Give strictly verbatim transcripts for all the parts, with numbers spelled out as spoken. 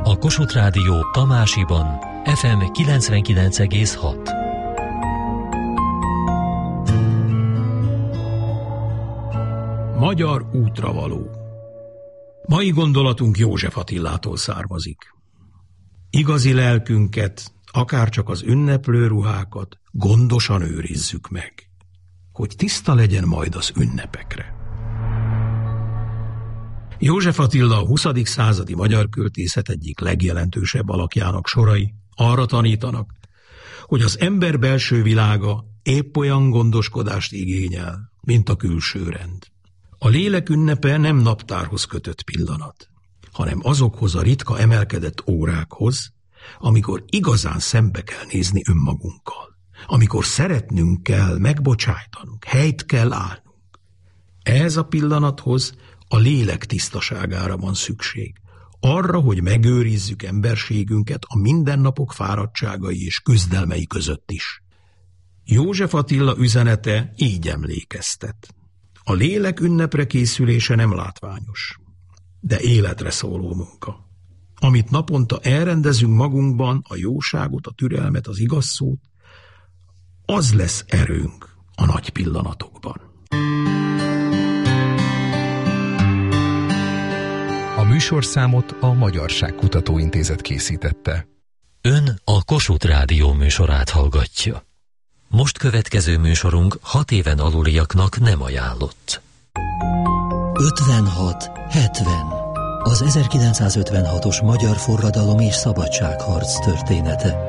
A Kossuth Rádió Tamásiban ef em kilencvenkilenc egész hat. Magyar útravaló. Mai gondolatunk József Attilától származik. Igazi lelkünket, akárcsak az ünneplő ruhákat gondosan őrizzük meg, hogy tiszta legyen majd az ünnepekre. József Attila a huszadik századi magyar költészet egyik legjelentősebb alakjának sorai arra tanítanak, hogy az ember belső világa épp olyan gondoskodást igényel, mint a külső rend. A lélek ünnepe nem naptárhoz kötött pillanat, hanem azokhoz a ritka emelkedett órákhoz, amikor igazán szembe kell nézni önmagunkkal, amikor szeretnünk kell megbocsájtanunk, helyt kell állnunk. Ehhez a pillanathoz a lélek tisztaságára van szükség, arra, hogy megőrizzük emberségünket a mindennapok fáradtságai és küzdelmei között is. József Attila üzenete így emlékeztet. A lélek ünnepre készülése nem látványos, de életre szóló munka. Amit naponta elrendezünk magunkban, a jóságot, a türelmet, az igaz szót, az lesz erőnk a nagy pillanatokban. A műsorszámot a Magyarság Kutatóintézet készítette. Ön a Kossuth Rádió műsorát hallgatja. Most következő műsorunk hat éven aluliaknak nem ajánlott. ötvenhat hetven. Az ezerkilencszázötvenhatos magyar forradalom és szabadságharc története.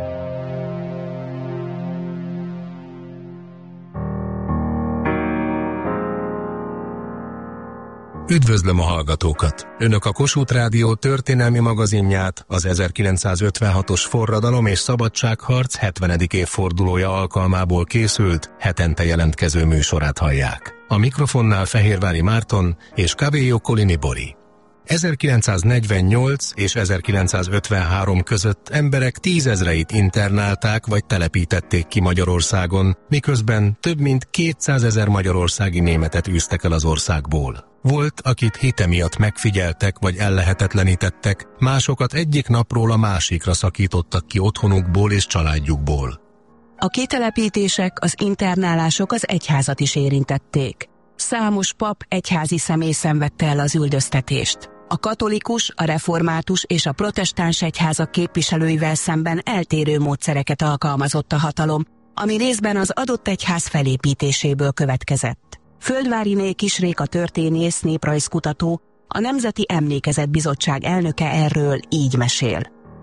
Üdvözlöm a hallgatókat! Önök a Kossuth Rádió történelmi magazinját, az ezerkilencszázötvenhatos forradalom és szabadságharc hetvenedik évfordulója alkalmából készült, hetente jelentkező műsorát hallják. A mikrofonnál Fehérvári Márton és Cabello Colini Bori. ezerkilencszáznegyvennyolc és ezerkilencszázötvenhárom között emberek tízezreit internálták vagy telepítették ki Magyarországon, miközben több mint kétszázezer magyarországi németet űztek el az országból. Volt, akit hite miatt megfigyeltek vagy ellehetetlenítettek, másokat egyik napról a másikra szakítottak ki otthonukból és családjukból. A kitelepítések, az internálások az egyházat is érintették. Számos pap, egyházi személy szenvedte el az üldöztetést. A katolikus, a református és a protestáns egyházak képviselőivel szemben eltérő módszereket alkalmazott a hatalom, ami részben az adott egyház felépítéséből következett. Földváriné Kis Réka történész, néprajzkutató, a Nemzeti Emlékezet Bizottság elnöke erről így mesél.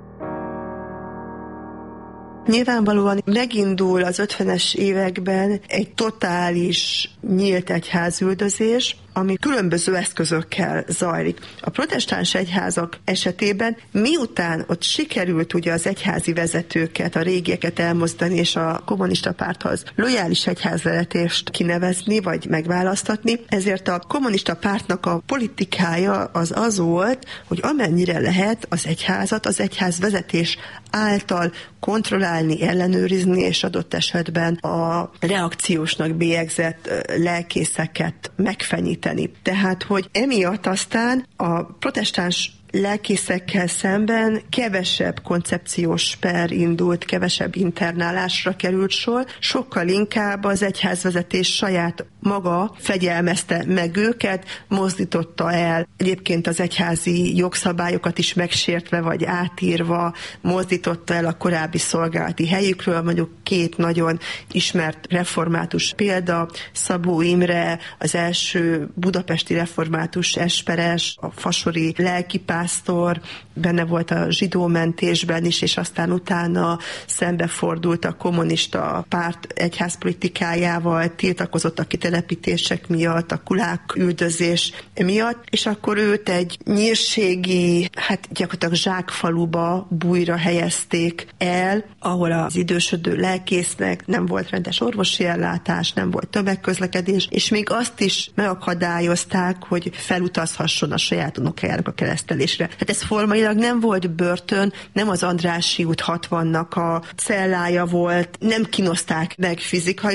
Nyilvánvalóan megindul az ötvenes években egy totális nyílt egyházüldözés, ami különböző eszközökkel zajlik. A protestáns egyházak esetében, miután ott sikerült ugye az egyházi vezetőket, a régieket elmozdani és a kommunista párthoz lojális egyházvezetést kinevezni vagy megválasztatni, ezért a kommunista pártnak a politikája az az volt, hogy amennyire lehet az egyházat az egyházvezetés által kontrollálni, ellenőrizni, és adott esetben a reakciósnak bélyegzett lelkészeket megfenyíteni. Tehát, hogy emiatt aztán a protestáns lelkészekkel szemben kevesebb koncepciós per indult, kevesebb internálásra került sor, sokkal inkább az egyházvezetés saját maga fegyelmezte meg őket, mozdította el, egyébként az egyházi jogszabályokat is megsértve vagy átírva, mozdította el a korábbi szolgálati helyükről, mondjuk két nagyon ismert református példa, Szabó Imre, az első budapesti református esperes, a fasori lelkipásztor, benne volt a zsidó mentésben is, és aztán utána szembefordult a kommunista párt egyházpolitikájával, tiltakozott a kitelepítések miatt, a kulák üldözés miatt, és akkor őt egy nyírségi, hát gyakorlatilag zsákfaluba bújra helyezték el, ahol az idősödő lelkésznek nem volt rendes orvosi ellátás, nem volt tömegközlekedés, és még azt is megakadályozták, hogy felutazhasson a saját unokájának a keresztelésre. Hát ez formailag nem volt börtön, nem az Andrássy út hatvannak a cellája volt, nem kínozták meg fizikailag,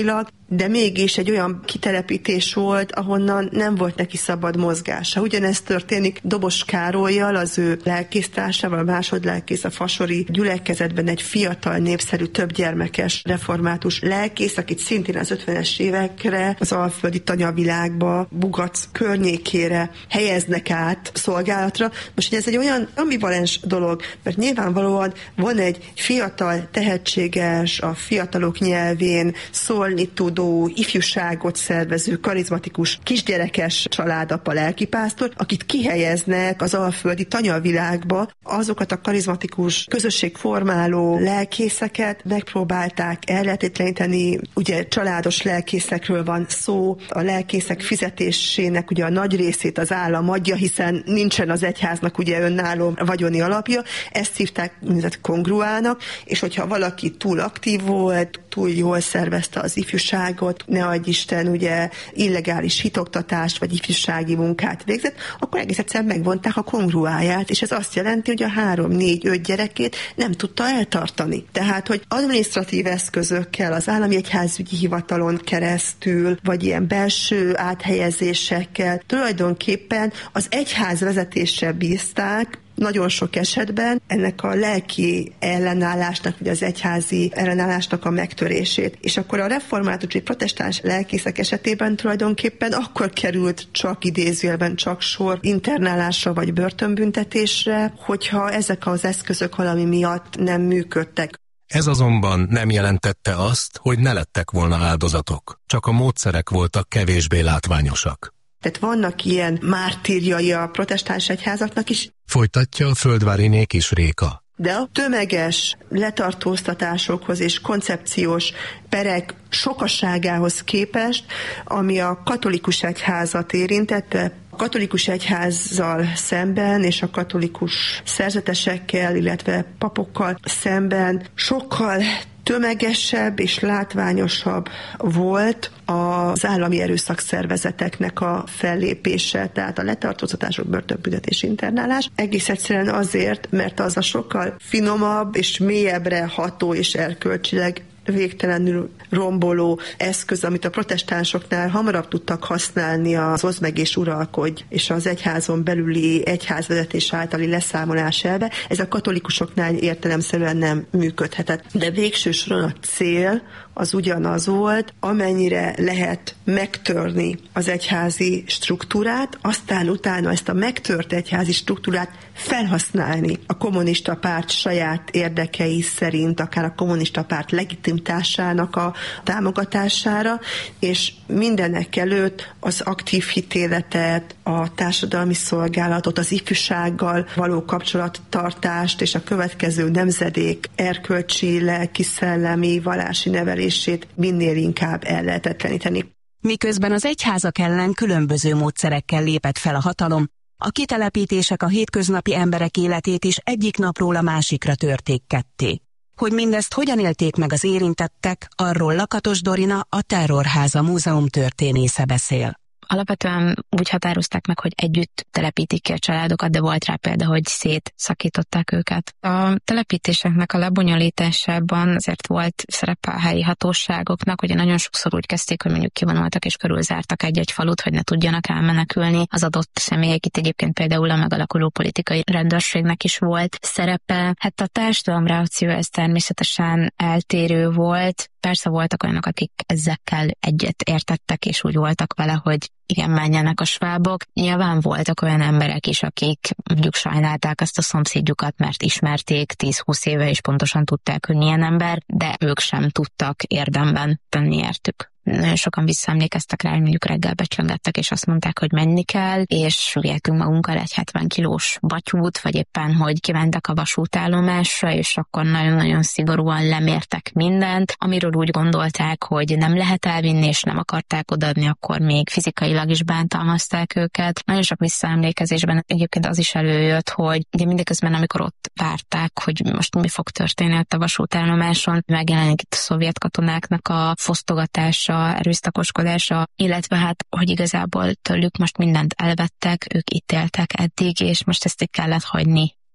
de mégis egy olyan kitelepítés volt, ahonnan nem volt neki szabad mozgása. Ugyanezt történik Dobos Károllyal, az ő lelkésztársával, a másodlelkész, a fasori gyülekezetben egy fiatal, népszerű, többgyermekes református lelkész, akit szintén az ötvenes évekre az alföldi tanyavilágba, Bugac környékére helyeznek át szolgálatra. Most ez egy olyan ambivalens dolog, mert nyilvánvalóan van egy fiatal, tehetséges, a fiatalok nyelvén szólni tudó, ifjúságot szervező, karizmatikus, kisgyerekes családapa, lelkipásztor, akit kihelyeznek az alföldi tanyavilágba. Azokat a karizmatikus, közösségformáló lelkészeket megpróbálták ellehetetleníteni. Ugye családos lelkészekről van szó, a lelkészek fizetésének ugye a nagy részét az állam adja, hiszen nincsen az egyháznak ugye önálló vagyoni alapja. Ezt hívták kongruálnak, és hogyha valaki túl aktív volt, túl jól szervezte az ifjúságot, ne adj Isten, ugye illegális hitoktatást vagy ifjúsági munkát végzett, akkor egész egyszerűen megvonták a kongruáját, és ez azt jelenti, hogy a három, négy, öt gyerekét nem tudta eltartani. Tehát, hogy adminisztratív eszközökkel, az állami egyházügyi hivatalon keresztül, vagy ilyen belső áthelyezésekkel tulajdonképpen az egyház vezetéssel bízták, nagyon sok esetben ennek a lelki ellenállásnak, vagy az egyházi ellenállásnak a megtörését. És akkor a református vagy protestáns lelkészek esetében tulajdonképpen akkor került csak idézőjelben csak sor internálásra vagy börtönbüntetésre, hogyha ezek az eszközök valami miatt nem működtek. Ez azonban nem jelentette azt, hogy ne lettek volna áldozatok, csak a módszerek voltak kevésbé látványosak. Tehát vannak ilyen mártírjai a protestáns egyházaknak is. Folytatja a földváriné Kis Réka. De a tömeges letartóztatásokhoz és koncepciós perek sokasságához képest, ami a katolikus egyházat érintette, a katolikus egyházzal szemben és a katolikus szerzetesekkel, illetve papokkal szemben sokkal tömegesebb és látványosabb volt az állami erőszakszervezeteknek a fellépése, tehát a letartóztatások, börtönbüntetés, internálás. Egész egyszerűen azért, mert az a sokkal finomabb és mélyebbre ható és erkölcsileg végtelenül romboló eszköz, amit a protestánsoknál hamarabb tudtak használni az oszd meg és uralkodj, és az egyházon belüli egyházvezetés általi leszámolás elve, ez a katolikusoknál értelemszerűen nem működhetett. De végső soron a cél az ugyanaz volt, amennyire lehet megtörni az egyházi struktúrát, aztán utána ezt a megtört egyházi struktúrát felhasználni a kommunista párt saját érdekei szerint, akár a kommunista párt legitimitásának a támogatására, és mindenek előtt az aktív hitéletet, a társadalmi szolgálatot, az ifjúsággal való kapcsolattartást és a következő nemzedék erkölcsi, lelki, szellemi, vallási nevelését minél inkább ellehetetleníteni. Miközben az egyházak ellen különböző módszerekkel lépett fel a hatalom, a kitelepítések a hétköznapi emberek életét is egyik napról a másikra törték ketté. Hogy mindezt hogyan élték meg az érintettek, arról Lakatos Dorina, a Terrorháza Múzeum történésze beszél. Alapvetően úgy határozták meg, hogy együtt telepítik ki a családokat, de volt rá példa, hogy szétszakították őket. A telepítéseknek a lebonyolításában azért volt szerepe a helyi hatóságoknak, ugye nagyon sokszor úgy kezdték, hogy mondjuk kivonultak és körülzártak egy-egy falut, hogy ne tudjanak elmenekülni az adott személyek. Itt egyébként például a megalakuló politikai rendőrségnek is volt szerepe. Hát a társadalom reakció ez természetesen eltérő volt. Persze voltak olyanok, akik ezekkel egyet értettek, és úgy voltak vele, hogy igen, menjenek a svábok. Nyilván voltak olyan emberek is, akik mondjuk sajnálták ezt a szomszédjukat, mert ismerték tíz-húsz éve, és pontosan tudták, hogy milyen ember, de ők sem tudtak érdemben tenni értük. Nagyon sokan visszaemlékeztek rá, hogy mondjuk reggel becsöngettek, és azt mondták, hogy menni kell, és vihetünk magunkkal egy hetven kilós batyút, vagy éppen, hogy kimentek a vasútállomásra, és akkor nagyon-nagyon szigorúan lemértek mindent, amiről úgy gondolták, hogy nem lehet elvinni, és nem akarták odaadni, akkor még fizikailag is bántalmazták őket. Nagyon sok visszaemlékezésben egyébként az is előjött, hogy ugye mindeközben, amikor ott várták, hogy most mi fog történni ott a vasútállomáson, megjelenik itt a szovjet katonáknak a fosztogatása, erőszakoskodása, illetve hát, hogy igazából tőlük most mindent elvettek, ők itt éltek eddig, és most ezt így kellett hagyni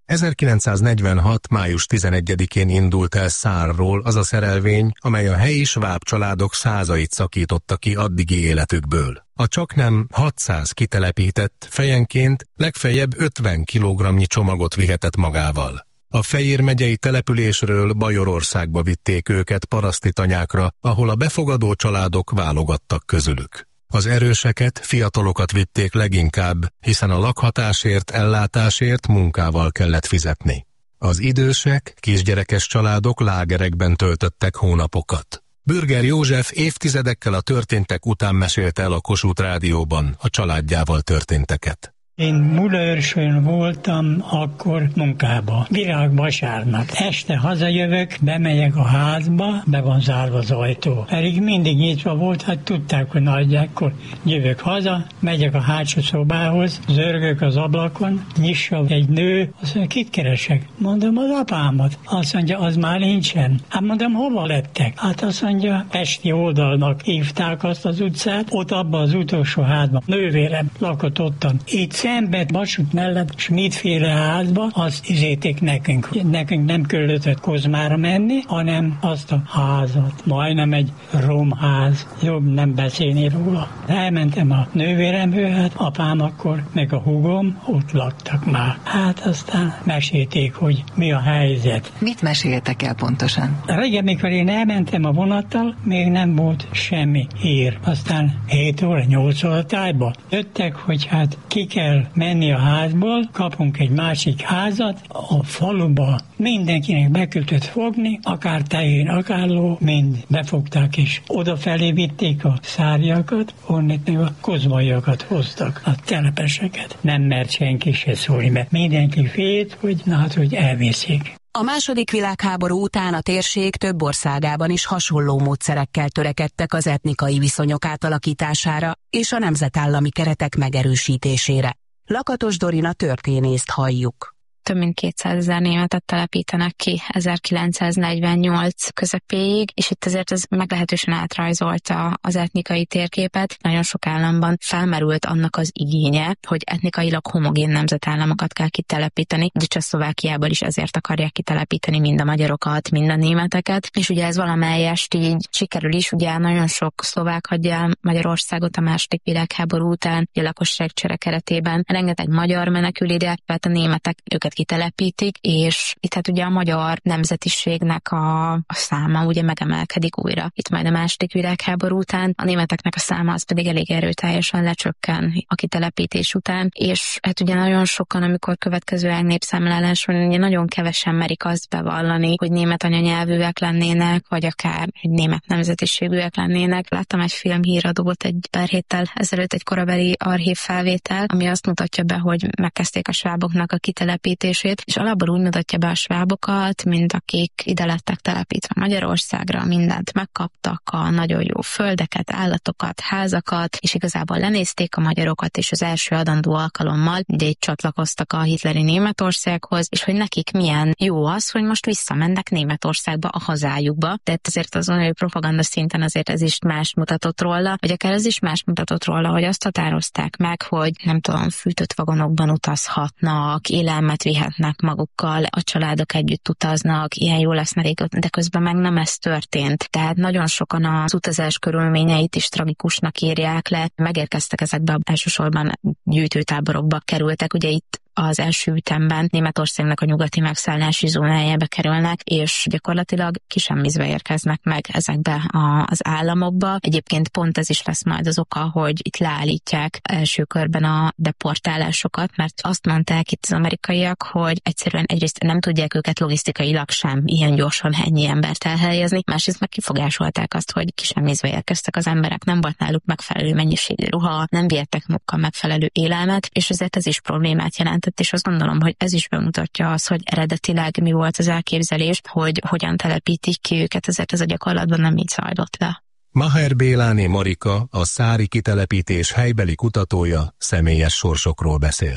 ezerkilencszáznegyvenhat. május tizenegyedikén indult el Szárról az a szerelvény, amely a helyi sváb családok százait szakította ki addigi életükből. A csaknem hatszáz kitelepített fejenként legfeljebb ötven kilogramnyi csomagot vihetett magával. A Fejér megyei településről Bajorországba vitték őket parasztitanyákra, ahol a befogadó családok válogattak közülük. Az erőseket, fiatalokat vitték leginkább, hiszen a lakhatásért, ellátásért munkával kellett fizetni. Az idősek, kisgyerekes családok lágerekben töltöttek hónapokat. Bürger József évtizedekkel a történtek után mesélte el a Kossuth Rádióban a családjával történteket. Én Budaörsön voltam akkor munkába, virágvasárnap. Este hazajövök, bemegyek a házba, be van zárva az ajtó. Pedig mindig nyitva volt, hát tudták, hogy nagyjákkor jövök haza, megyek a hátsó szobához, zörgök az ablakon, nyissa egy nő, azt mondja, kit keresek? Mondom, az apámat. Azt mondja, az már nincsen. Hát mondom, hova lettek? Hát azt mondja, Pesti oldalnak hívták azt az utcát, ott abban az utolsó házban. Nővérem lakott ottan. Itt szemben, vasút mellett, Schmidt-féle házba, azt izéték nekünk. Nekünk nem kellett Kozmára menni, hanem azt a házat. Majdnem egy romház. Jobb nem beszélni róla. Elmentem a nővéremhő, hát apám akkor, meg a húgom ott laktak már. Hát aztán mesélték, hogy mi a helyzet. Mit meséltek el pontosan? Régen, mikor én elmentem a vonattal, még nem volt semmi hír. Aztán hét óra, nyolc óra tájba jöttek, hogy hát ki kell menni a házból, kapunk egy másik házat, a faluba mindenkinek be kellett fogni, akár tehén, akár ló, mind befogták, és odafelé vitték a szárjakat, onnét meg a kozmaiakat hoztak, a telepeseket. Nem mert senki se szólni, mert mindenki félt, hogy na hát, hogy elviszik. A második világháború után a térség több országában is hasonló módszerekkel törekedtek az etnikai viszonyok átalakítására és a nemzetállami keretek megerősítésére. Lakatos Dorina történészt halljuk. Több mint kétszázezer németet telepítenek ki ezerkilencszáznegyvennyolc közepéig, és itt azért ez meglehetősen átrajzolta az etnikai térképet. Nagyon sok államban felmerült annak az igénye, hogy etnikailag homogén nemzetállamokat kell kitelepíteni, de Csehszlovákiában is ezért akarják kitelepíteni mind a magyarokat, mind a németeket, és ugye ez valamelyest így sikerül is, ugye nagyon sok szlovák hagyja el Magyarországot a második világháború után, a lakosságcsere keretében, rengeteg magyar menekül ide, tehát a németek őket kitelepítik, és itt hát ugye a magyar nemzetiségnek a, a száma ugye megemelkedik újra. Itt majd a második világháború után a németeknek a száma az pedig elég erőteljesen lecsökken a kitelepítés után, és hát ugye nagyon sokan, amikor következő népszámlálás van, ugye nagyon kevesen merik azt bevallani, hogy német anyanyelvűek lennének, vagy akár hogy német nemzetiségűek lennének. Láttam egy filmhíradót egy pár héttel ezelőtt, egy korabeli archív felvétel, ami azt mutatja be, hogy megkezdték a sváboknak a kitelepítését, és alapból úgy mutatja be a svábokat, mint akik ide lettek telepítve Magyarországra, mindent megkaptak, a nagyon jó földeket, állatokat, házakat, és igazából lenézték a magyarokat, és az első adandó alkalommal ugye csatlakoztak a hitleri Németországhoz, és hogy nekik milyen jó az, hogy most visszamennek Németországba, a hazájukba, de azért azon, hogy propaganda szinten azért ez is más mutatott róla, vagy akár ez is más mutatott róla, hogy azt határozták meg, hogy nem tudom, fűtött vagonokban utazhatnak, élelmet vihetnek magukkal, a családok együtt utaznak, ilyen jó lesz nekik, de közben meg nem ez történt. Tehát nagyon sokan az utazás körülményeit is tragikusnak írják le. Megérkeztek ezekbe a elsősorban gyűjtőtáborokba kerültek, ugye itt az első ütemben Németországnak a nyugati megszállási zónájába kerülnek, és gyakorlatilag kisemmizve érkeznek meg ezekbe a, az államokba. Egyébként pont ez is lesz majd az oka, hogy itt leállítják első körben a deportálásokat, mert azt mondták itt az amerikaiak, hogy egyszerűen egyrészt nem tudják őket logisztikailag sem ilyen gyorsan ennyi embert elhelyezni, másrészt meg kifogásolták azt, hogy kisemmizve érkeztek az emberek, nem volt náluk megfelelő mennyiségű ruha, nem vihettek magukkal megfelelő élelmet, és ezért ez is problémát jelent. És azt gondolom, hogy ez is bemutatja azt, hogy eredetileg mi volt az elképzelés, hogy hogyan telepítik ki őket, ezért ez a gyakorlatban nem így zajlott le. Maher Béláné Marika, a szári kitelepítés helybeli kutatója személyes sorsokról beszélt.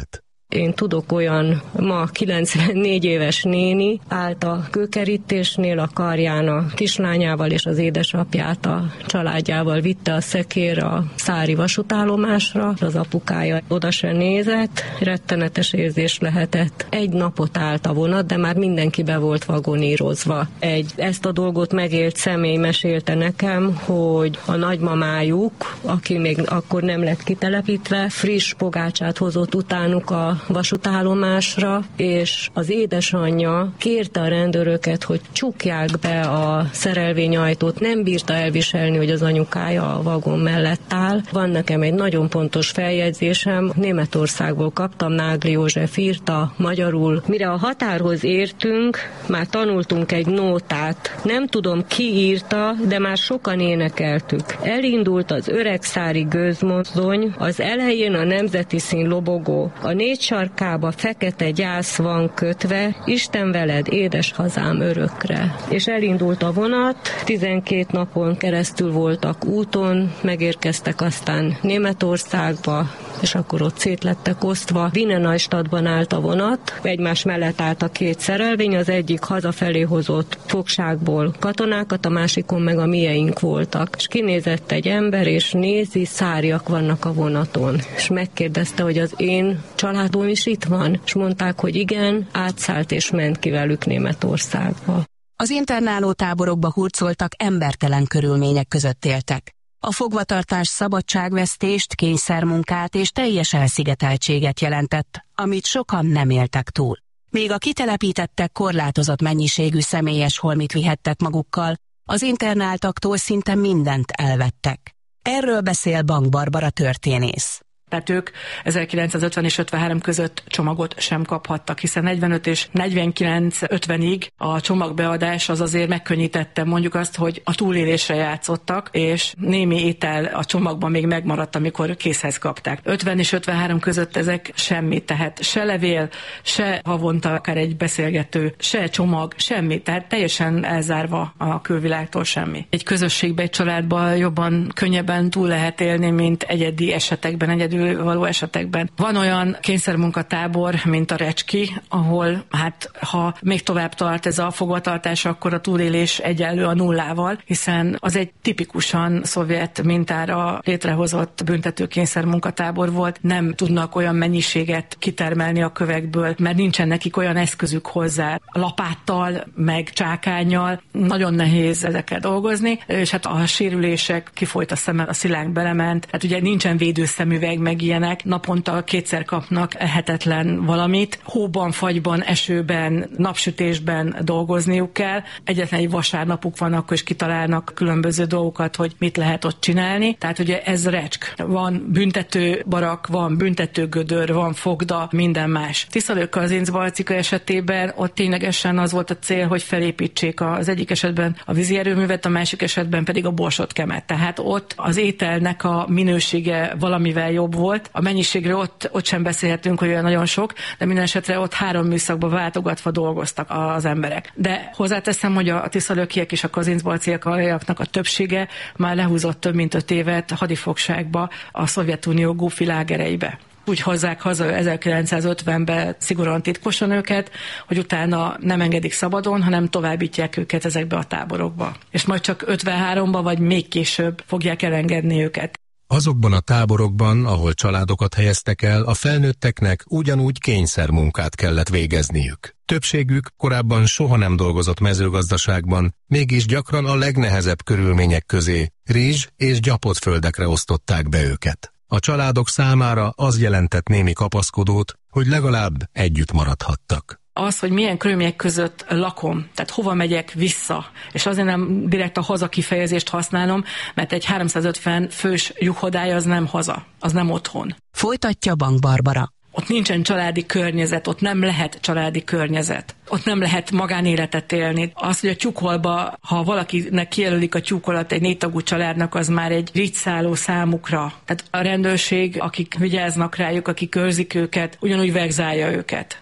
Én tudok olyan ma kilencvennégy éves néni, állt a kőkerítésnél, a karján a kislányával és az édesapját a családjával vitte a szekér a szári vasútállomásra. Az apukája oda se nézett, rettenetes érzés lehetett. Egy napot állt a vonat, de már mindenki be volt vagonírozva. Egy ezt a dolgot megélt személy mesélte nekem, hogy a nagymamájuk, aki még akkor nem lett kitelepítve, friss pogácsát hozott utánuk a vasútállomásra, és az édesanyja kérte a rendőröket, hogy csukják be a szerelvényajtót, nem bírta elviselni, hogy az anyukája a vagon mellett áll. Van nekem egy nagyon pontos feljegyzésem, Németországból kaptam, Nágli József írta magyarul. Mire a határhoz értünk, már tanultunk egy nótát. Nem tudom, ki írta, de már sokan énekeltük. Elindult az öregszári gőzmozdony, az elején a nemzeti szín lobogó. A négy sarkába fekete gyász van kötve, Isten veled, édes hazám örökre. És elindult a vonat, tizenkét napon keresztül voltak úton, megérkeztek aztán Németországba, és akkor ott szét lettek osztva. Wiener Neustadtban állt a vonat, egymás mellett állt a két szerelvény, az egyik hazafelé hozott fogságból katonákat, a másikon meg a mieink voltak. És kinézett egy ember, és nézi, száriak vannak a vonaton. És megkérdezte, hogy az én családom is itt van? És mondták, hogy igen, átszállt és ment ki velük Németországba. Az internáló táborokba hurcoltak, embertelen körülmények között éltek. A fogvatartás szabadságvesztést, kényszermunkát és teljes elszigeteltséget jelentett, amit sokan nem éltek túl. Még a kitelepítettek korlátozott mennyiségű személyes holmit vihettek magukkal, az internáltaktól szinte mindent elvettek. Erről beszél Bank Barbara történész. Tehát ők ezerkilencszázötven és ötvenhárom között csomagot sem kaphattak, hiszen negyvenöt és negyvenkilenc ötvenig a csomagbeadás az azért megkönnyítette mondjuk azt, hogy a túlélésre játszottak, és némi étel a csomagban még megmaradt, amikor készhez kapták. ötven és ötvenhárom között ezek semmi, tehát se levél, se havonta akár egy beszélgető, se csomag, semmi, tehát teljesen elzárva a külvilágtól semmi. Egy közösségben, egy családban jobban, könnyebben túl lehet élni, mint egyedi esetekben, egyedül való esetekben. Van olyan kényszermunkatábor, mint a Recski, ahol hát ha még tovább tart ez a fogvatartás, akkor a túlélés egyenlő a nullával, hiszen az egy tipikusan szovjet mintára létrehozott büntető kényszermunkatábor volt. Nem tudnak olyan mennyiséget kitermelni a kövekből, mert nincsen nekik olyan eszközük hozzá, lapáttal, meg csákánnyal. Nagyon nehéz ezekkel dolgozni, és hát a sérülések, kifolyt a szeme, a szilánk belement, hát ugye nincsen védőszemüveg, meg ilyenek, naponta kétszer kapnak ehetetlen valamit. Hóban, fagyban, esőben, napsütésben dolgozniuk kell. Egyetlen egy vasárnapuk van, akkor is kitalálnak különböző dolgokat, hogy mit lehet ott csinálni. Tehát ugye ez Recsk. Van büntető barak, van büntető gödör, van fogda, minden más. Tiszalőkazincbarcika esetében ott ténylegesen az volt a cél, hogy felépítsék az egyik esetben a vízi erőművet, a másik esetben pedig a borsotkemet. Tehát ott az ételnek a minősége valamivel jobb volt. A mennyiségről ott, ott sem beszélhetünk, hogy olyan nagyon sok, de minden esetre ott három műszakba váltogatva dolgoztak az emberek. De hozzáteszem, hogy a tiszalőkiek és a kazincbarciaknak a többsége már lehúzott több mint öt évet hadifogságba a Szovjetunió Gufi lágereibe. Úgy hozzák haza ezerkilencszázötvenben szigorúan titkosan őket, hogy utána nem engedik szabadon, hanem továbbítják őket ezekbe a táborokba. És majd csak ötvenháromban vagy még később fogják elengedni őket. Azokban a táborokban, ahol családokat helyeztek el, a felnőtteknek ugyanúgy kényszermunkát kellett végezniük. Többségük korábban soha nem dolgozott mezőgazdaságban, mégis gyakran a legnehezebb körülmények közé rizs- és gyapott földekre osztották be őket. A családok számára az jelentett némi kapaszkodót, hogy legalább együtt maradhattak. Az, hogy milyen körülmények között lakom, tehát hova megyek vissza, és azért nem direkt a haza kifejezést használom, mert egy háromszázötven fős juhodály az nem haza, az nem otthon. Folytatja Bank Barbara. Ott nincsen családi környezet, ott nem lehet családi környezet. Ott nem lehet magánéletet élni. Az, hogy a tyúkholba, ha valakinek kijelölik a tyúkolat egy négytagú családnak, az már egy riccáló számukra. Tehát a rendőrség, akik vigyáznak rájuk, akik őrzik őket, ugyanúgy vegzálja őket.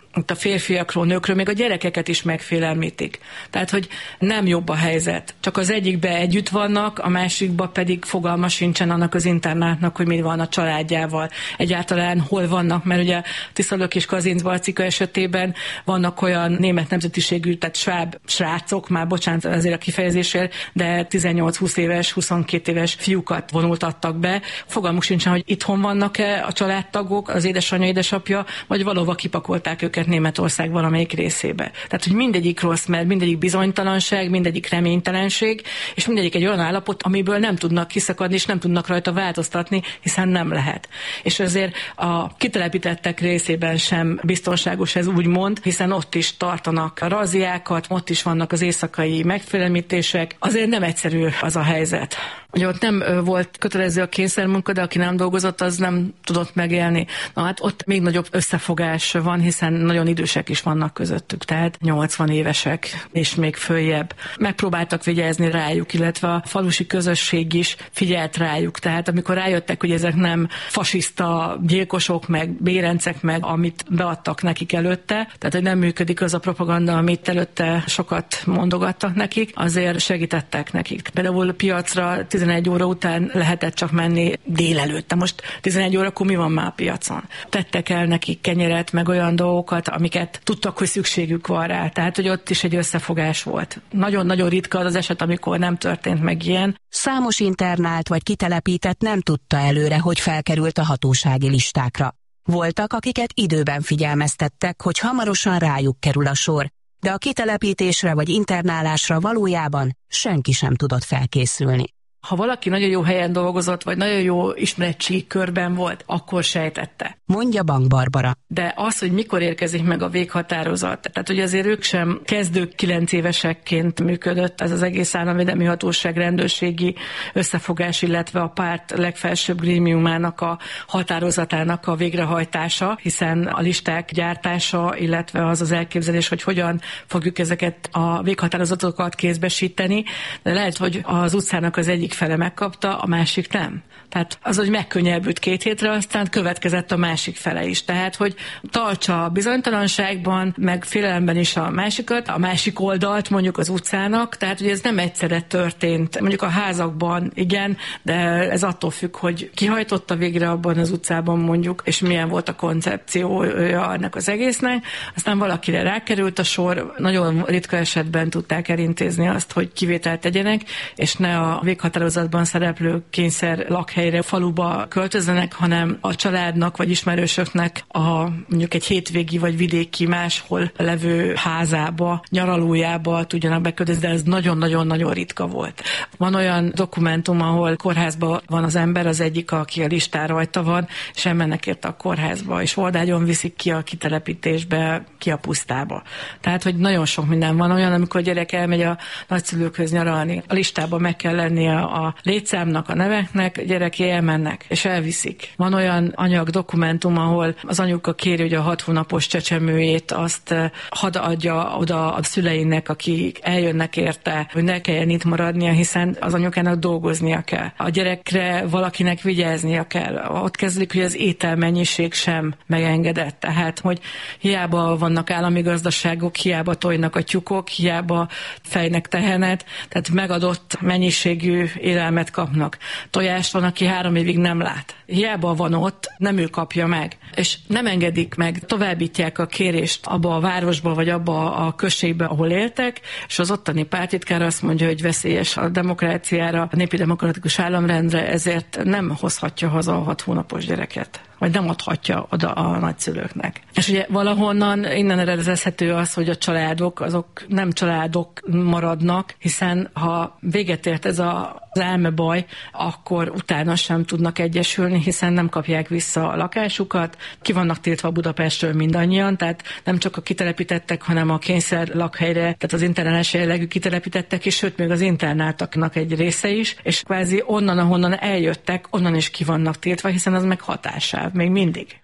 itt a férfiakról, nőkről, még a gyerekeket is megfélelmítik. Tehát, hogy nem jobb a helyzet. Csak az egyikbe együtt vannak, a másikba pedig fogalma sincsen annak az internátnak, hogy mi van a családjával. Egyáltalán hol vannak, mert ugye Tiszalök és Kazincbarcika esetében vannak olyan német nemzetiségű, tehát sváb srácok, már bocsánat azért a kifejezésért, de tizennyolc-húsz éves, huszonkét éves fiúkat vonultattak be. Fogalmuk sincsen, hogy itthon vannak-e a családtagok, az édesanyja, édesapja, vagy valóban kipakolták őket Németország valamelyik részébe. Tehát, hogy mindegyik rossz, mert mindegyik bizonytalanság, mindegyik reménytelenség, és mindegyik egy olyan állapot, amiből nem tudnak kiszakadni, és nem tudnak rajta változtatni, hiszen nem lehet. És azért a kitelepítettek részében sem biztonságos ez úgymond, hiszen ott is tartanak razziákat, ott is vannak az éjszakai megfélemlítések. Azért nem egyszerű az a helyzet. Ugye ott nem volt kötelező a kényszermunka, de aki nem dolgozott, az nem tudott megélni. Na hát ott még nagyobb összefogás van, hiszen nagyon idősek is vannak közöttük, tehát nyolcvan évesek és még följebb. Megpróbáltak vigyázni rájuk, illetve a falusi közösség is figyelt rájuk. Tehát amikor rájöttek, hogy ezek nem fasiszta gyilkosok, meg bérencek, meg amit beadtak nekik előtte, tehát hogy nem működik az a propaganda, amit előtte sokat mondogattak nekik, azért segítettek nekik. Például piacra tizenegy óra után lehetett csak menni délelőtt. Most tizenegy órakor mi van már a piacon? Tettek el nekik kenyeret, meg olyan dolgokat, amiket tudtak, hogy szükségük van rá. Tehát, hogy ott is egy összefogás volt. Nagyon-nagyon ritka az az eset, amikor nem történt meg ilyen. Számos internált vagy kitelepített nem tudta előre, hogy felkerült a hatósági listákra. Voltak, akiket időben figyelmeztettek, hogy hamarosan rájuk kerül a sor, de a kitelepítésre vagy internálásra valójában senki sem tudott felkészülni. Ha valaki nagyon jó helyen dolgozott, vagy nagyon jó ismeretségi körben volt, akkor sejtette. Mondja Bank Barbara. De az, hogy mikor érkezik meg a véghatározat, tehát hogy azért ők sem kezdők kilenc évesekként működött ez az egész államvédelmi hatóság rendőrségi összefogás, illetve a párt legfelsőbb grémiumának a határozatának a végrehajtása, hiszen a listák gyártása, illetve az az elképzelés, hogy hogyan fogjuk ezeket a véghatározatokat kézbesíteni, de lehet, hogy az utcának az egyik fele megkapta, a másik nem. Tehát az, hogy megkönnyebbült két hétre, aztán következett a másik fele is. Tehát, hogy tartsa a bizonytalanságban, meg félelemben is a másikat, a másik oldalt mondjuk az utcának, tehát, hogy ez nem egyszerre történt. Mondjuk a házakban igen, de ez attól függ, hogy ki hajtotta végre abban az utcában mondjuk, és milyen volt a koncepciója ennek az egésznek. Aztán valakire rákerült a sor, nagyon ritka esetben tudták elintézni azt, hogy kivételt tegyenek, és ne a véghatározatban szereplő kényszer lakhelyre, faluba költözzenek, hanem a családnak vagy ismerősöknek a mondjuk egy hétvégi vagy vidéki máshol levő házába, nyaralójába tudjanak beköltözni, de ez nagyon-nagyon-nagyon ritka volt. Van olyan dokumentum, ahol kórházban van az ember, az egyik, aki a listán rajta van, és elmennek érte a kórházba, és oldágyon viszik ki a kitelepítésbe, ki a pusztába. Tehát, hogy nagyon sok minden van olyan, amikor a gyerek elmegy a nagyszülőkhöz nyaralni. A listában meg kell lennie a létszámnak, a neveknek, a gyereké elmennek, és elviszik. Van olyan anyag, dokumentum, ahol az anyuka kéri, hogy a hat hónapos csecsemőjét azt hadd adja oda a szüleinek, akik eljönnek érte, hogy ne kelljen itt maradnia, hiszen az anyukának dolgoznia kell. A gyerekre valakinek vigyáznia kell. Ott kezdődik, hogy az ételmennyiség sem megengedett. Tehát, hogy hiába vannak állami gazdaságok, hiába tojnak a tyúkok, hiába fejnek tehenet, tehát megadott mennyiségű élelmet kapnak. Tojást van, aki három évig nem lát. Hiába van ott, nem ő kapja meg. És nem engedik meg, továbbítják a kérést abba a városba, vagy abba a községbe, ahol éltek, és az ottani pártitkár azt mondja, hogy veszélyes a demokráciára, a népi demokratikus államrendre, ezért nem hozhatja haza a hat hónapos gyereket, vagy nem adhatja oda a nagyszülőknek. És ugye valahonnan innen eredezhető az, hogy a családok, azok nem családok maradnak, hiszen ha véget ért ez a az elmebaj, akkor utána sem tudnak egyesülni, hiszen nem kapják vissza a lakásukat. Ki vannak tiltva Budapestről mindannyian, tehát nem csak a kitelepítettek, hanem a kényszer lakhelyre, tehát az internálás jellegű kitelepítettek is, sőt még az internáltaknak egy része is, és kvázi onnan, ahonnan eljöttek, onnan is ki vannak tiltva, hiszen az meg hatásáv, még mindig.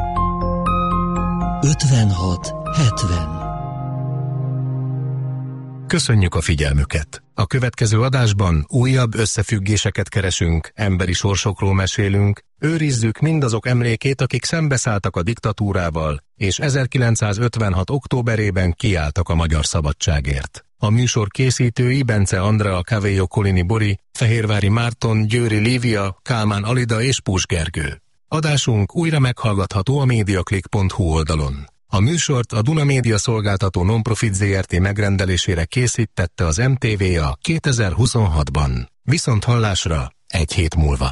ötvenhat hetven Köszönjük a figyelmüket! A következő adásban újabb összefüggéseket keresünk, emberi sorsokról mesélünk, Őrizzük mindazok emlékét, akik szembeszálltak a diktatúrával, és ezerkilencszázötvenhat októberében kiálltak a magyar szabadságért. A műsor készítői Bence Andrea, Cavello Colini Bori, Fehérvári Márton, Győri Lívia, Kálmán Alida és Pus Gergő. Adásunk újra meghallgatható a mediaclick pont hu oldalon. A műsort a Duna Média Szolgáltató Nonprofit zé er té megrendelésére készítette az em té vé a kétezer-huszonhatban. Viszont hallásra egy hét múlva.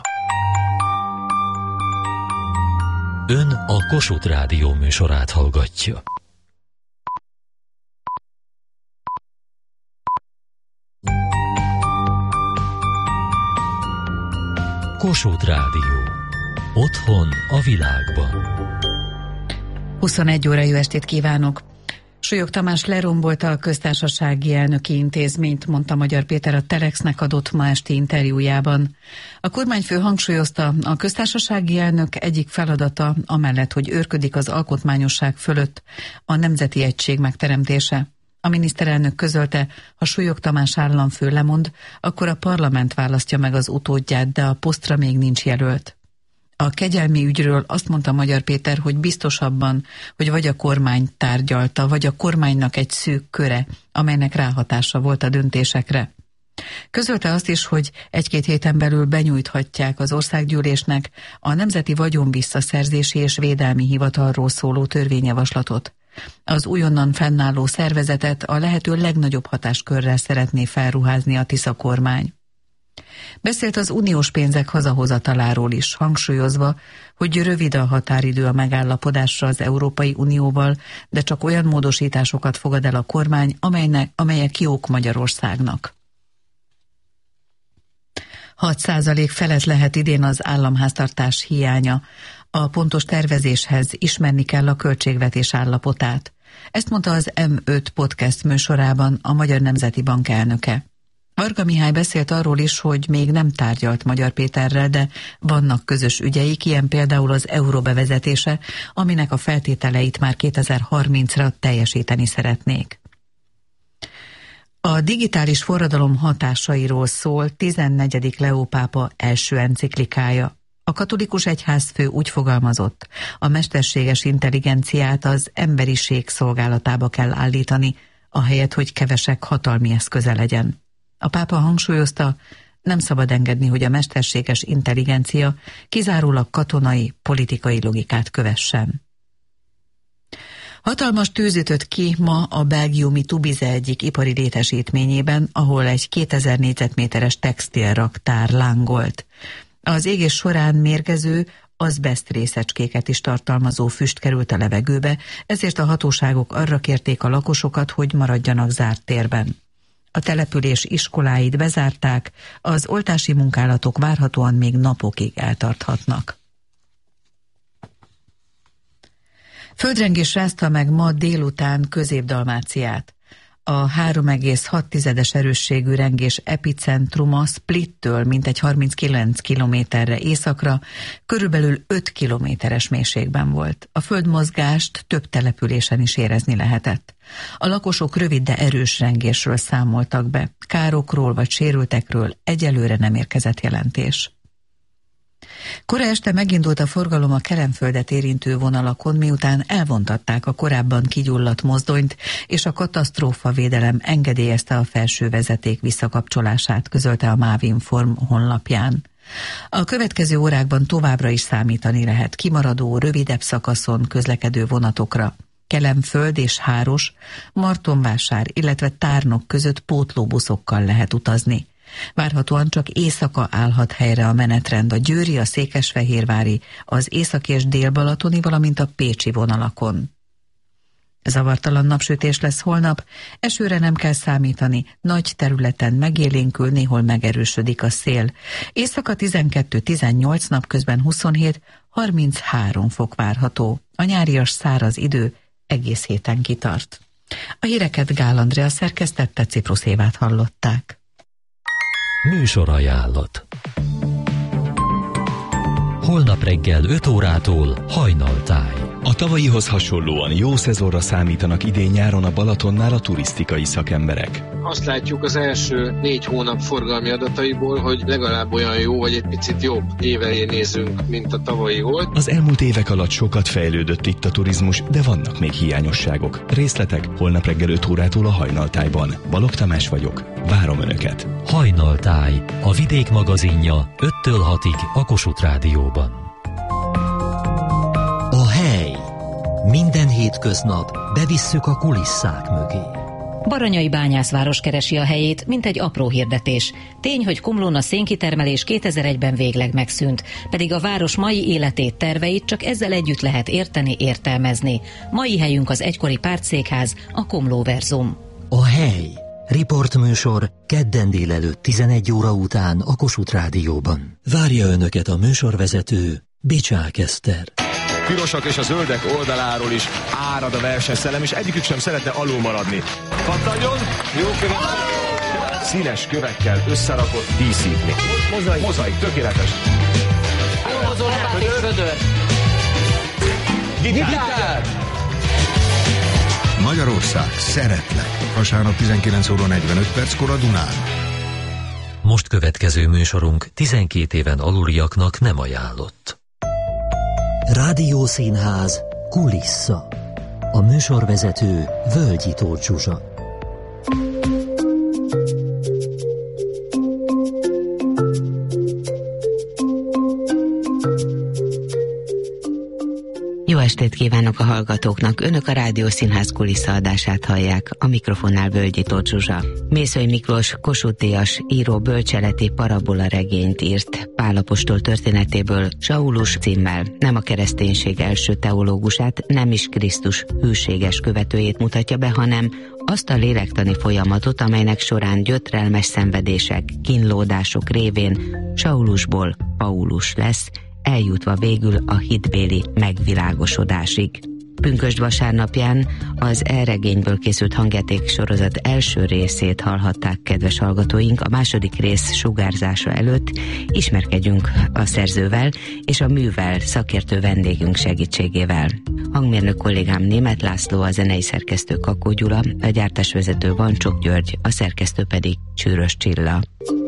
Ön a Kossuth Rádió műsorát hallgatja. Kossuth Rádió. Otthon a világban. huszonegy óra, jó estét kívánok! Súlyog Tamás lerombolta a köztársasági elnöki intézményt, mondta Magyar Péter a Telexnek adott ma esti interjújában. A kormányfő hangsúlyozta, a köztársasági elnök egyik feladata, amellett, hogy őrködik az alkotmányosság fölött, a nemzeti egység megteremtése. A miniszterelnök közölte, ha Súlyog Tamás államfő lemond, akkor a parlament választja meg az utódját, de a posztra még nincs jelölt. A kegyelmi ügyről azt mondta Magyar Péter, hogy biztos abban, hogy vagy a kormány tárgyalta, vagy a kormánynak egy szűk köre, amelynek ráhatása volt a döntésekre. Közölte azt is, hogy egy-két héten belül benyújthatják az országgyűlésnek a Nemzeti Vagyonvisszaszerzési és Védelmi Hivatalról szóló törvényjavaslatot. Az újonnan fennálló szervezetet a lehető legnagyobb hatáskörrel szeretné felruházni a Tisza kormány. Beszélt az uniós pénzek hazahozataláról is, hangsúlyozva, hogy rövid a határidő a megállapodásra az Európai Unióval, de csak olyan módosításokat fogad el a kormány, amelynek, amelyek jók Magyarországnak. hat százalék felett lehet idén az államháztartás hiánya. A pontos tervezéshez ismerni kell a költségvetés állapotát. Ezt mondta az em öt podcast műsorában a Magyar Nemzeti Bank elnöke. Varga Mihály beszélt arról is, hogy még nem tárgyalt Magyar Péterrel, de vannak közös ügyeik, ilyen például az euró bevezetése, aminek a feltételeit már kétezer-harmincra teljesíteni szeretnék. A digitális forradalom hatásairól szól tizennegyedik Leó pápa első enciklikája. A katolikus egyházfő úgy fogalmazott, a mesterséges intelligenciát az emberiség szolgálatába kell állítani, ahelyett, hogy kevesek hatalmi eszköze legyen. A pápa hangsúlyozta, nem szabad engedni, hogy a mesterséges intelligencia kizárólag katonai, politikai logikát kövessen. Hatalmas tűz ütött ki ma a belgiumi Tubize egyik ipari létesítményében, ahol egy kétezer négyzetméteres textilraktár lángolt. Az égés során mérgező, azbeszt részecskéket is tartalmazó füst került a levegőbe, ezért a hatóságok arra kérték a lakosokat, hogy maradjanak zárt térben. A település iskoláit bezárták, az oltási munkálatok várhatóan még napokig eltarthatnak. Földrengés rázta meg ma délután Közép-Dalmáciát. A három egész hat erősségű rengés epicentruma Splittől mintegy harminckilenc kilométerre északra, körülbelül öt kilométeres mélységben volt. A földmozgást több településen is érezni lehetett. A lakosok rövid, de erős rengésről számoltak be. Károkról vagy sérültekről egyelőre nem érkezett jelentés. Kora este megindult a forgalom a Kelenföldet érintő vonalakon, miután elvontatták a korábban kigyulladt mozdonyt, és a katasztrófavédelem engedélyezte a felső vezeték visszakapcsolását, közölte a Mávinform honlapján. A következő órákban továbbra is számítani lehet kimaradó, rövidebb szakaszon közlekedő vonatokra. Kelenföld és Háros, Martonvásár, illetve Tárnok között pótlóbuszokkal lehet utazni. Várhatóan csak éjszaka állhat helyre a menetrend a győri, a székesfehérvári, az északi és délbalatoni, valamint a pécsi vonalakon. Zavartalan napsütés lesz holnap, esőre nem kell számítani, nagy területen megélénkül, néhol megerősödik a szél. Éjszaka tizenkettő-tizennyolc, napközben huszonhét harminchárom fok várható. A nyárias száraz idő egész héten kitart. A híreket Gál Andrea szerkesztette, Ciprus Évát hallották. Műsorajánlat. Holnap reggel öt órától Hajnaltáj. A tavalyihoz hasonlóan jó szezonra számítanak idén-nyáron a Balatonnál a turisztikai szakemberek. Azt látjuk az első négy hónap forgalmi adataiból, hogy legalább olyan jó, vagy egy picit jobb évelé nézünk, mint a tavalyi volt. Az elmúlt évek alatt sokat fejlődött itt a turizmus, de vannak még hiányosságok. Részletek holnap reggel öt órától a Hajnaltájban. Balogh Tamás vagyok, várom Önöket. Hajnaltáj, a Vidék magazinja öttől hatig a Kossuth Rádióban. A hely. Minden hétköznap bevisszük a kulisszák mögé. Baranyai bányászváros keresi a helyét, mint egy apró hirdetés. Tény, hogy Komlón a szénkitermelés kétezer-egyben végleg megszűnt, pedig a város mai életét, terveit csak ezzel együtt lehet érteni, értelmezni. Mai helyünk az egykori pártszékház, a Komlóverzum. A hely. Riportműsor kedden délelőtt tizenegy óra után a Kossuth Rádióban. Várja Önöket a műsorvezető, Bicsák Eszter. Pirosak és a zöldek oldaláról is árad a versenyszellem, és egyikük sem szeretne alul maradni. Pattanjon, jó követ, színes kövekkel összerakott díszítni. Mozaik, Mozaik tökéletes. Gitár! Magyarország, szeretlek. Vasárnap tizenkilenc óra negyvenöt perckor a Dunán. Most következő műsorunk tizenkét éven aluliaknak nem ajánlott. Rádiószínház kulissza. A műsorvezető Völgyi Tóth Zsuzsa. Jó estét kívánok a hallgatóknak! Önök a Rádiószínház kulisszaadását hallják, a mikrofonnál Völgyi Tóth Zsuzsa. Mészöly Miklós Kossuth-díjas író bölcseleti parabola regényt írt Pál apostol történetéből Saulus címmel. Nem a kereszténység első teológusát, nem is Krisztus hűséges követőjét mutatja be, hanem azt a lélektani folyamatot, amelynek során gyötrelmes szenvedések, kínlódások révén Saulusból Paulus lesz, eljutva végül a hitbéli megvilágosodásig. Pünkösd vasárnapján az e-regényből készült hangjáték sorozat első részét hallhatták, kedves hallgatóink. A második rész sugárzása előtt ismerkedjünk a szerzővel és a művel szakértő vendégünk segítségével. Hangmérnök kollégám Németh László, a zenei szerkesztő Kakó Gyula, a gyártásvezető Vancsok György, a szerkesztő pedig Csűrös Csilla.